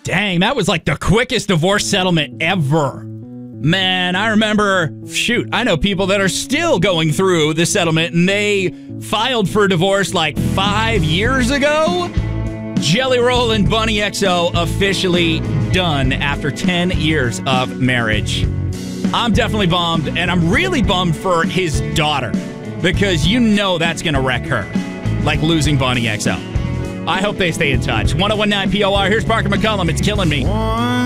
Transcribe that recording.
Dang, that was like the quickest divorce settlement ever. Man, I remember, I know people that are still going through the settlement, and they filed for divorce like 5 years ago. Jelly Roll and Bunny XO officially done after 10 years of marriage. I'm definitely bummed, and I'm really bummed for his daughter, because you know that's going to wreck her, like losing Bunny XO. I hope they stay in touch. 1019 POR, here's Parker McCullum. It's killing me.